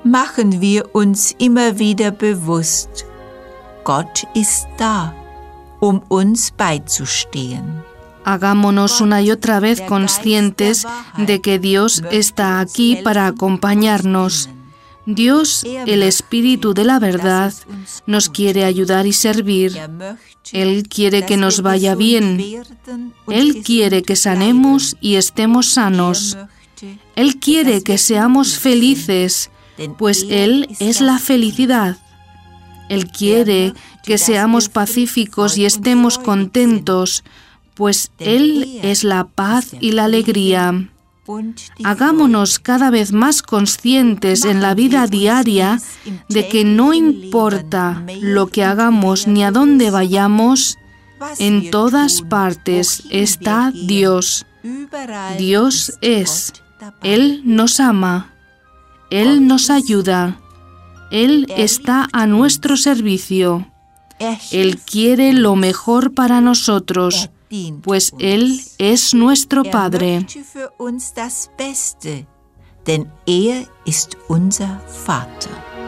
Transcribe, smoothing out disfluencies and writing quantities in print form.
machen wir uns immer wieder bewusst, Gott ist da, uns beizustehen. Hagámonos una y otra vez conscientes de que Dios está aquí para acompañarnos. Dios, el Espíritu de la verdad, nos quiere ayudar y servir. Él quiere que nos vaya bien. Él quiere que sanemos y estemos sanos. Él quiere que seamos felices, pues Él es la felicidad. Él quiere que seamos pacíficos y estemos contentos, pues Él es la paz y la alegría. Hagámonos cada vez más conscientes en la vida diaria de que no importa lo que hagamos ni a dónde vayamos, en todas partes está Dios. Dios es. Él nos ama. Él nos ayuda. Él está a nuestro servicio. Él quiere lo mejor para nosotros, pues Él es nuestro Padre. Denn er ist unser Vater.